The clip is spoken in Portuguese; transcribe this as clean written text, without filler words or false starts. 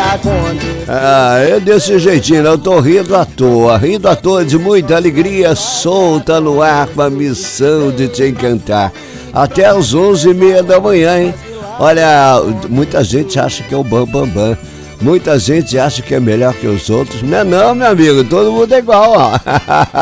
É desse jeitinho, eu tô rindo à toa de muita alegria, solta no ar com a missão de te encantar. Até às 11h30 da manhã, hein? Olha, muita gente acha que é o bambambam. Muita gente acha que é melhor que os outros. Não é não, meu amigo, todo mundo é igual, ó.